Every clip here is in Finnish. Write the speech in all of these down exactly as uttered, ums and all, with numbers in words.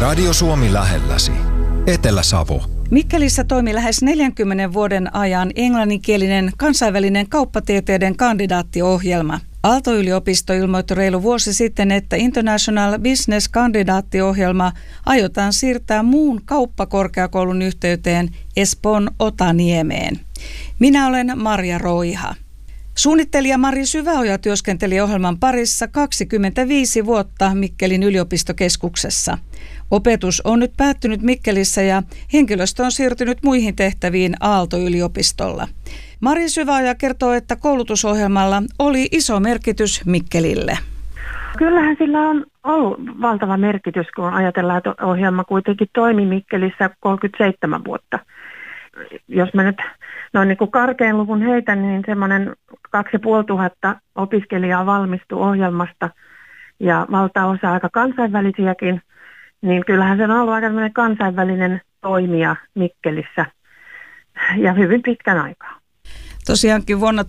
Radio Suomi lähelläsi. Etelä-Savo. Mikkelissä toimi lähes neljänkymmenen vuoden ajan englanninkielinen kansainvälinen kauppatieteiden kandidaattiohjelma. Aalto-yliopisto ilmoitti reilu vuosi sitten, että International Business kandidaattiohjelma aiotaan siirtää muun kauppakorkeakoulun yhteyteen Espoon Otaniemeen. Minä olen Marja Roiha. Suunnittelija Mari Syväoja työskenteli ohjelman parissa kaksikymmentäviisi vuotta Mikkelin yliopistokeskuksessa. Opetus on nyt päättynyt Mikkelissä ja henkilöstö on siirtynyt muihin tehtäviin Aalto-yliopistolla. Mari Syväoja kertoo, että koulutusohjelmalla oli iso merkitys Mikkelille. Kyllähän sillä on ollut valtava merkitys, kun ajatellaan, että ohjelma kuitenkin toimi Mikkelissä kolmekymmentäseitsemän vuotta. Jos mä nyt noin niin kuin karkean luvun heitän, niin semmoinen kaksituhattaviisisataa opiskelijaa valmistui ohjelmasta ja valtaosa aika kansainvälisiäkin, niin kyllähän se on ollut aika kansainvälinen toimija Mikkelissä ja hyvin pitkän aikaa. Tosiaankin vuonna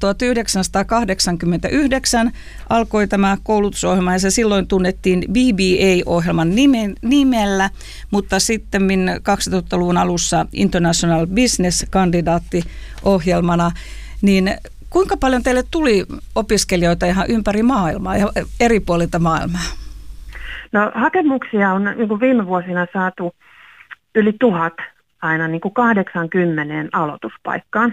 tuhatyhdeksänsataakahdeksankymmentäyhdeksän alkoi tämä koulutusohjelma ja se silloin tunnettiin B B A-ohjelman nimellä, mutta sitten kaksituhattaluvun alussa International Business-kandidaattiohjelmana. Niin kuinka paljon teille tuli opiskelijoita ihan ympäri maailmaa ja eri puolilta maailmaa? No hakemuksia on niin kuin viime vuosina saatu yli tuhat aina niin kuin kahdeksankymmeneen aloituspaikkaan.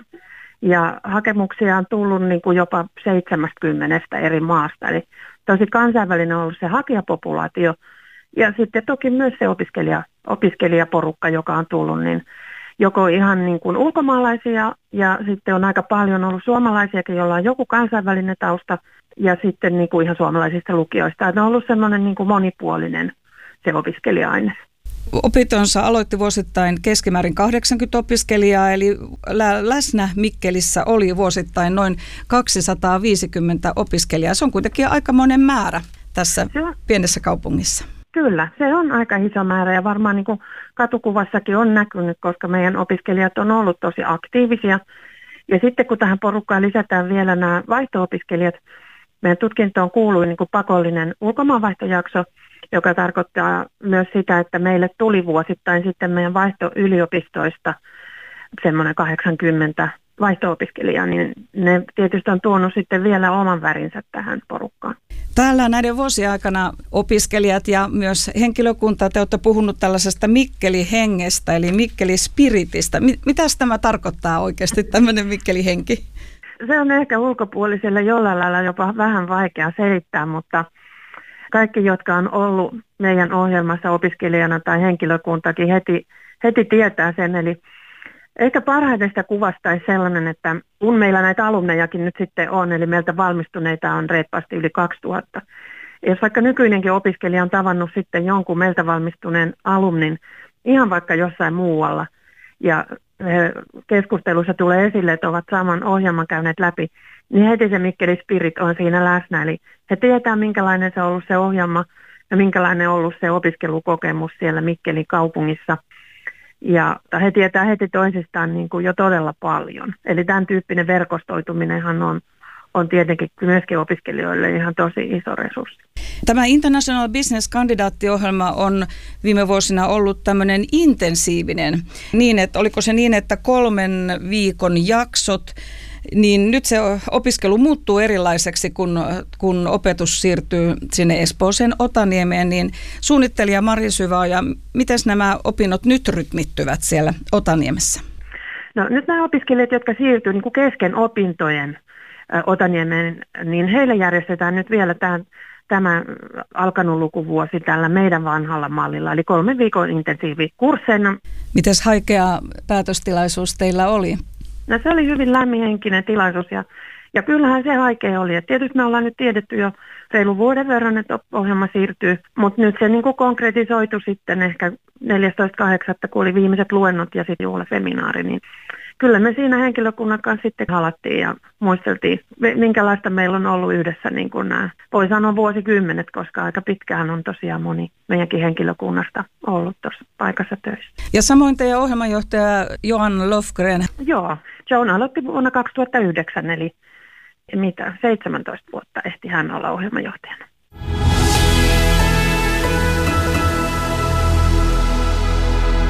Ja hakemuksia on tullut niin kuin jopa seitsemänkymmentä eri maasta. Eli tosi kansainvälinen on ollut se hakijapopulaatio. Ja sitten toki myös se opiskelija, opiskelijaporukka, joka on tullut, niin joko ihan niin kuin ulkomaalaisia ja sitten on aika paljon ollut suomalaisiakin, joilla on joku kansainvälinen tausta ja sitten niin kuin ihan suomalaisista lukioista. Että on ollut semmoinen niin kuin monipuolinen se opiskelija-aine. Opintonsa aloitti vuosittain keskimäärin kahdeksankymmentä opiskelijaa, eli lä- läsnä Mikkelissä oli vuosittain noin kaksisataaviisikymmentä opiskelijaa. Se on kuitenkin aikamoinen määrä tässä pienessä kaupungissa. Kyllä, se on aika iso määrä ja varmaan niin kuin katukuvassakin on näkynyt, koska meidän opiskelijat on ollut tosi aktiivisia. Ja sitten kun tähän porukkaan lisätään vielä nämä vaihto-opiskelijat, meidän tutkintoon kuului niin kuin pakollinen ulkomaanvaihtojakso, joka tarkoittaa myös sitä, että meille tuli vuosittain sitten meidän vaihto-yliopistoista semmoinen kahdeksankymmentä vaihto-opiskelijaa, niin ne tietysti on tuonut sitten vielä oman värinsä tähän porukkaan. Täällä näiden vuosien aikana opiskelijat ja myös henkilökunta, te olette puhunut tällaisesta Mikkeli-hengestä, eli Mikkeli-spiritistä. Mitäs tämä tarkoittaa oikeasti, tämmöinen Mikkeli-henki? Se on ehkä ulkopuoliselle jollain lailla jopa vähän vaikea selittää, mutta kaikki, jotka on ollut meidän ohjelmassa opiskelijana tai henkilökuntakin heti, heti tietää sen. Eli ehkä parhaiten sitä kuvastaisi sellainen, että kun meillä näitä alumnejakin nyt sitten on, eli meiltä valmistuneita on reippaasti yli kaksituhatta. Jos vaikka nykyinenkin opiskelija on tavannut sitten jonkun meiltä valmistuneen alumnin ihan vaikka jossain muualla, ja keskustelussa tulee esille, että ovat saman ohjelman käyneet läpi, niin heti se Mikkeli Spirit on siinä läsnä. Eli he tietää, minkälainen se on ollut se ohjelma ja minkälainen on ollut se opiskelukokemus siellä Mikkelin kaupungissa. Ja he tietää heti toisistaan niin kuin jo todella paljon. Eli tämän tyyppinen verkostoituminenhan on, on tietenkin myöskin opiskelijoille ihan tosi iso resurssi. Tämä International Business-kandidaattiohjelma on viime vuosina ollut tämmöinen intensiivinen. Niin, että oliko se niin, että kolmen viikon jaksot, niin nyt se opiskelu muuttuu erilaiseksi, kun, kun opetus siirtyy sinne Espooseen Otaniemeen, niin suunnittelija Mari Syväoja, miten nämä opinnot nyt rytmittyvät siellä Otaniemessä? No nyt nämä opiskelijat, jotka siirtyy niin kuin kesken opintojen ä, Otaniemeen, niin heille järjestetään nyt vielä tämä, tämä alkanut lukuvuosi tällä meidän vanhalla mallilla, eli kolmen viikon intensiivikursseina. Mites haikea päätöstilaisuus teillä oli? No se oli hyvin lämminhenkinen tilaisuus ja, ja kyllähän se haikea oli. Et tietysti me ollaan nyt tiedetty jo reilun vuoden verran, että ohjelma siirtyy, mutta nyt se niin kuin konkretisoitu sitten ehkä neljästoista kahdeksatta kun oli viimeiset luennot ja sitten juhlaseminaari, niin kyllä me siinä henkilökunnan kanssa sitten halattiin ja muisteltiin, minkälaista meillä on ollut yhdessä niin kuin nämä, voi sanoa vuosikymmenet, koska aika pitkään on tosiaan moni meidänkin henkilökunnasta ollut tuossa paikassa töissä. Ja samoin teidän ohjelmanjohtaja Johan Lofgren. Joo, Joan aloitti vuonna kaksituhattayhdeksän, eli mitä, seitsemäntoista vuotta ehti hän olla ohjelmanjohtajana.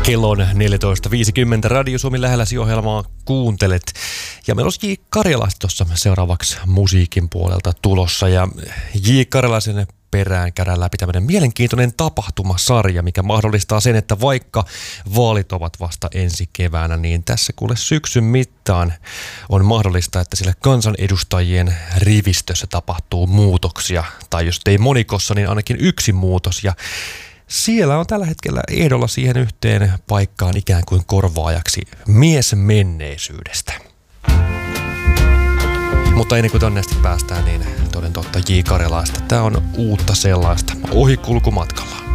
Kello on neljätoista viisikymmentä. Radio Suomi lähelläsi -ohjelmaa kuuntelet. Ja meillä olisi J. Karjalaista tuossa seuraavaksi musiikin puolelta tulossa. Ja J. Karjalaisen perään käydään läpi tämmöinen mielenkiintoinen tapahtumasarja, mikä mahdollistaa sen, että vaikka vaalit ovat vasta ensi keväänä, niin tässä kuule syksyn mittaan on mahdollista, että sillä kansanedustajien rivistössä tapahtuu muutoksia. Tai jos ei monikossa, niin ainakin yksi muutos. Ja siellä on tällä hetkellä ehdolla siihen yhteen paikkaan ikään kuin korvaajaksi mies menneisyydestä. Mutta ennen kuin tonne asti päästään, niin toden totta J. Karjalaista. Tää on uutta sellaista ohikulkumatkalla.